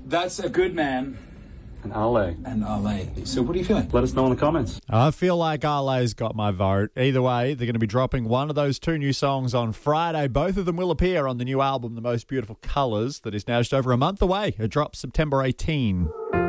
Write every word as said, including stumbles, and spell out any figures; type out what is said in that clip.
That's a good man. And Ale. And Ale. So what are you feeling? Let us know in the comments. I feel like Ale's got my vote. Either way, they're going to be dropping one of those two new songs on Friday. Both of them will appear on the new album, The Most Beautiful Colours, that is now just over a month away. It drops September eighteenth.